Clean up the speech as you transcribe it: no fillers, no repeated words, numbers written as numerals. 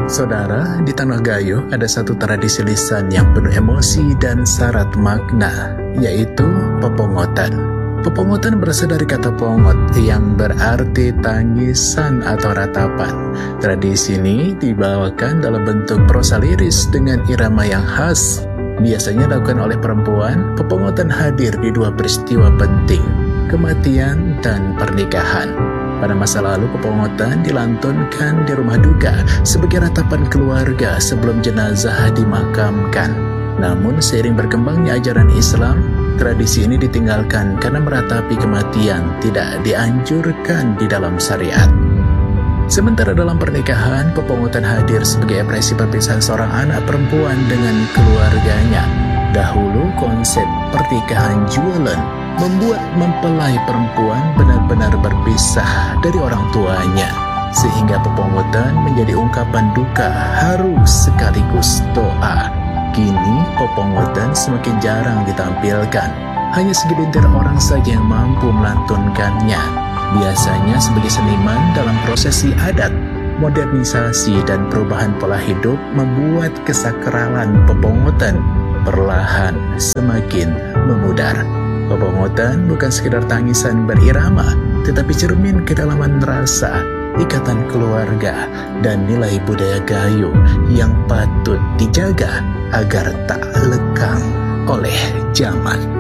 Saudara, di Tanah Gayo ada satu tradisi lisan yang penuh emosi dan syarat makna, yaitu pepongotan. Pepongotan berasal dari kata pongot yang berarti tangisan atau ratapan. Tradisi ini dibawakan dalam bentuk prosa liris dengan irama yang khas. Biasanya dilakukan oleh perempuan. Pepongotan hadir di dua peristiwa penting, kematian dan pernikahan. Pada masa lalu, pepongotan dilantunkan di rumah duka sebagai ratapan keluarga sebelum jenazah dimakamkan. Namun, seiring berkembangnya ajaran Islam, tradisi ini ditinggalkan karena meratapi kematian tidak dianjurkan di dalam syariat. Sementara dalam pernikahan, pepongotan hadir sebagai ekspresi perpisahan seorang anak perempuan dengan keluarganya. Dahulu, konsep pernikahan jualan membuat mempelai perempuan benar-benar berpisah dari orang tuanya, sehingga pepongotan menjadi ungkapan duka haru sekaligus doa. Kini pepongotan semakin jarang ditampilkan, hanya segelintir orang saja yang mampu melantunkannya, biasanya sebagai seniman dalam prosesi adat. Modernisasi dan perubahan pola hidup membuat kesakralan pepongotan perlahan semakin memudar. Pepongotan bukan sekedar tangisan berirama, tetapi cermin kedalaman rasa, ikatan keluarga, dan nilai budaya Gayo yang patut dijaga agar tak lekang oleh zaman.